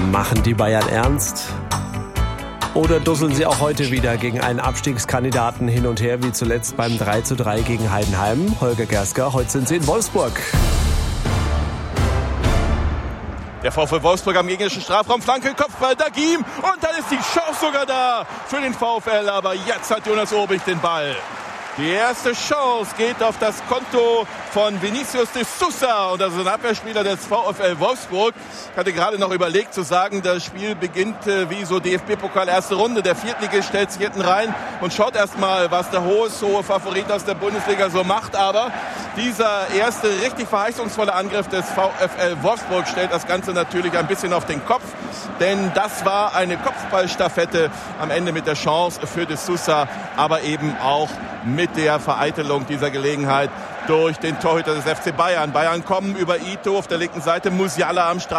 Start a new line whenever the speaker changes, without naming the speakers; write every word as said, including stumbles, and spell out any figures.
Machen die Bayern ernst? Oder dusseln sie auch heute wieder gegen einen Abstiegskandidaten hin und her, wie zuletzt beim drei zu drei gegen Heidenheim? Holger Gersker, heute sind sie in Wolfsburg.
Der VfL Wolfsburg am gegnerischen Strafraum, Flanke, Kopfball, Dagim und dann ist die Chance sogar da für den VfL, aber jetzt hat Jonas Obig den Ball. Die erste Chance geht auf das Konto von Vinicius de Sousa und das ist ein Abwehrspieler des VfL Wolfsburg. Ich hatte gerade noch überlegt zu sagen, das Spiel beginnt äh, wie so D F B-Pokal erste Runde. Der Viertligist stellt sich hinten rein und schaut erstmal, was der hohe, hohe Favorit aus der Bundesliga so macht. Aber dieser erste richtig verheißungsvolle Angriff des VfL Wolfsburg stellt das Ganze natürlich ein bisschen auf den Kopf. Denn das war eine Kopfballstaffette am Ende mit der Chance für de Sousa, aber eben auch mit der Vereitelung dieser Gelegenheit durch den Torhüter des F C Bayern. Bayern kommen über Ito auf der linken Seite, Musiala am Strafraum.